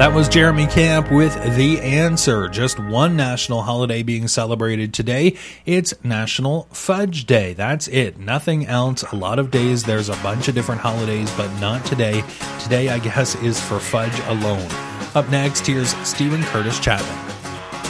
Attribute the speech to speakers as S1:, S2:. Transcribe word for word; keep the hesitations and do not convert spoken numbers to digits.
S1: That was Jeremy Camp with The Answer. Just one national holiday being celebrated today. It's National Fudge Day. That's it. Nothing else. A lot of days there's a bunch of different holidays, but not today. Today, I guess, is for fudge alone. Up next, here's Stephen Curtis Chapman.